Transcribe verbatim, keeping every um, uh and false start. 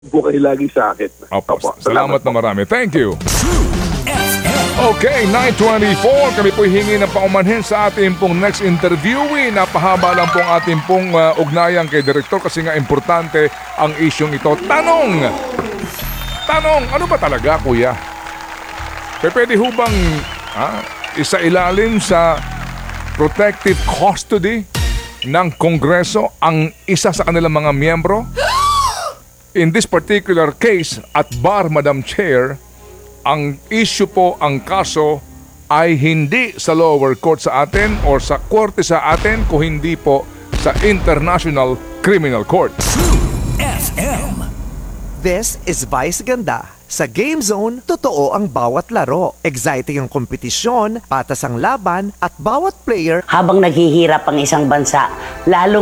po kayo lagi sa akin. Opo, Opo, salamat na po. marami. Thank you. Okay, nine twenty-four. Kami po hingi ng paumanhin sa ating pong next interviewee. Napahaba lang pong ating pong uh, ugnayan kay Direktor kasi nga importante ang isyong ito. Tanong! Tanong, ano ba talaga, kuya? P- Pwede ho bang ah, isa ilalim sa protective custody ng Kongreso ang isa sa kanilang mga miyembro? In this particular case, at bar, Madam Chair, ang issue po, ang kaso ay hindi sa lower court sa atin or sa korte sa atin, kung hindi po sa International Criminal Court. F M. This is Vice Ganda. Sa Game Zone, totoo ang bawat laro. Exciting ang kompetisyon, patas ang laban, at bawat player Habang naghihirap ang isang bansa, lalo